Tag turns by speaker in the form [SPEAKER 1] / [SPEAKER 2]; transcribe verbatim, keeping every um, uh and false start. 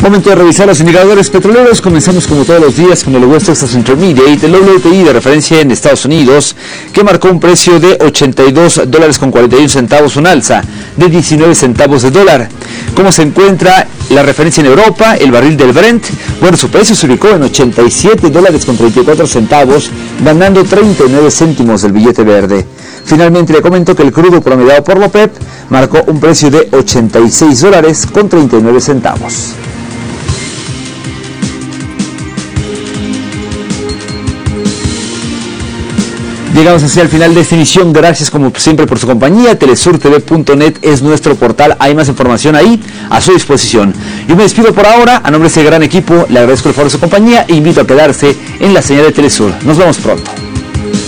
[SPEAKER 1] Momento de revisar los indicadores petroleros. Comenzamos como todos los días con el West Texas Intermediate, el W T I de referencia en Estados Unidos, que marcó un precio de ochenta y dos dólares con cuarenta y uno centavos, un alza de diecinueve centavos de dólar. ¿Cómo se encuentra la referencia en Europa? El barril del Brent, bueno, su precio se ubicó en ochenta y siete dólares con treinta y cuatro centavos, ganando treinta y nueve céntimos del billete verde. Finalmente le comento que el crudo promediado por la OPEP marcó un precio de ochenta y seis dólares con treinta y nueve centavos. Llegamos así al final de esta emisión. Gracias como siempre por su compañía. telesur t v punto net es nuestro portal. Hay más información ahí a su disposición. Yo me despido por ahora. A nombre de este gran equipo le agradezco el favor de su compañía e invito a quedarse en la señal de Telesur. Nos vemos pronto.